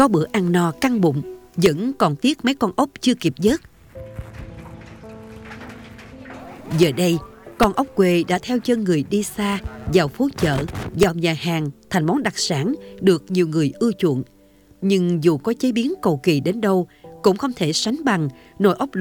có bữa ăn no căng bụng, vẫn còn tiếc mấy con ốc chưa kịp vớt. Giờ đây, con ốc quê đã theo chân người đi xa, vào phố chợ, vào nhà hàng thành món đặc sản được nhiều người ưa chuộng. Nhưng dù có chế biến cầu kỳ đến đâu, cũng không thể sánh bằng nồi ốc luộc